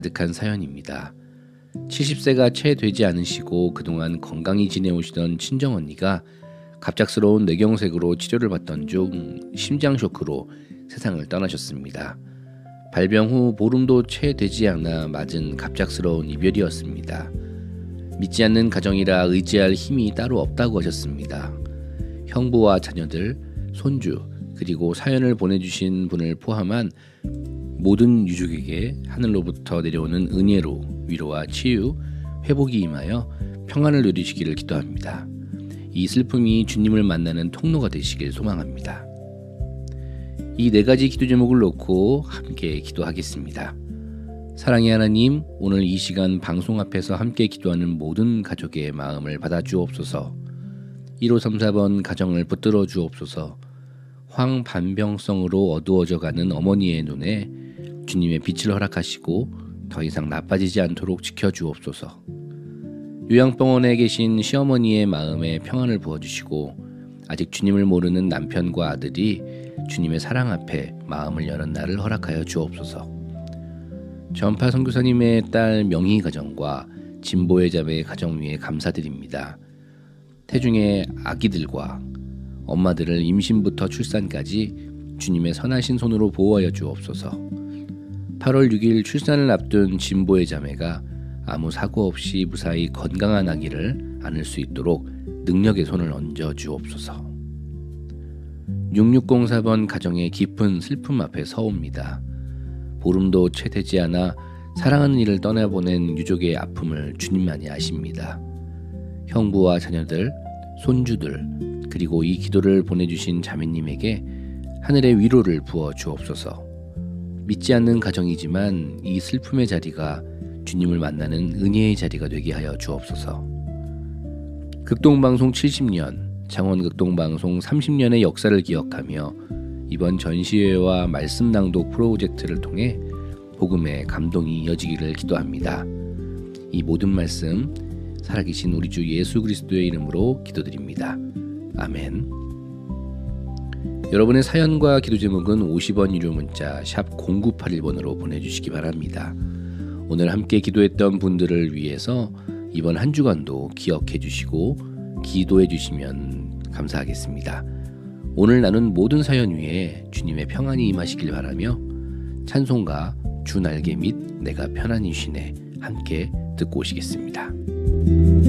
가득한 사연입니다. 70세가 채 되지 않으시고 그동안 건강히 지내오시던 친정언니가 갑작스러운 뇌경색으로 치료를 받던 중 심장 쇼크로 세상을 떠나셨습니다. 발병 후 보름도 채 되지 않아 맞은 갑작스러운 이별이었습니다. 믿지 않는 가정이라 의지할 힘이 따로 없다고 하셨습니다. 형부와 자녀들, 손주, 그리고 사연을 보내주신 분을 포함한 모든 유족에게 하늘로부터 내려오는 은혜로 위로와 치유, 회복이 임하여 평안을 누리시기를 기도합니다. 이 슬픔이 주님을 만나는 통로가 되시길 소망합니다. 이 네 가지 기도 제목을 놓고 함께 기도하겠습니다. 사랑의 하나님, 오늘 이 시간 방송 앞에서 함께 기도하는 모든 가족의 마음을 받아주옵소서. 1534번 가정을 붙들어 주옵소서. 황반병성으로 어두워져가는 어머니의 눈에 주님의 빛을 허락하시고 더 이상 나빠지지 않도록 지켜주옵소서. 요양병원에 계신 시어머니의 마음에 평안을 부어주시고 아직 주님을 모르는 남편과 아들이 주님의 사랑 앞에 마음을 여는 날을 허락하여 주옵소서. 전파 선교사님의 딸 명희 가정과 진보의 자매의 가정 위에 감사드립니다. 태중의 아기들과 엄마들을 임신부터 출산까지 주님의 선하신 손으로 보호하여 주옵소서. 8월 6일 출산을 앞둔 진보의 자매가 아무 사고 없이 무사히 건강한 아기를 안을 수 있도록 능력의 손을 얹어 주옵소서. 6604번 가정의 깊은 슬픔 앞에 서옵니다. 보름도 채 되지 않아 사랑하는 이를 떠나보낸 유족의 아픔을 주님만이 아십니다. 형부와 자녀들, 손주들, 그리고 이 기도를 보내주신 자매님에게 하늘의 위로를 부어 주옵소서. 믿지 않는 가정이지만 이 슬픔의 자리가 주님을 만나는 은혜의 자리가 되게 하여 주옵소서. 극동방송 70년, 창원극동방송 30년의 역사를 기억하며 이번 전시회와 말씀 낭독 프로젝트를 통해 복음의 감동이 이어지기를 기도합니다. 이 모든 말씀 살아계신 우리 주 예수 그리스도의 이름으로 기도드립니다. 아멘. 여러분의 사연과 기도 제목은 50원 유료 문자 샵 0981번으로 보내주시기 바랍니다. 오늘 함께 기도했던 분들을 위해서 이번 한 주간도 기억해 주시고 기도해 주시면 감사하겠습니다. 오늘 나눈 모든 사연 위에 주님의 평안이 임하시길 바라며 찬송가 주 날개 및 내가 편안히 쉬네 함께 듣고 오시겠습니다.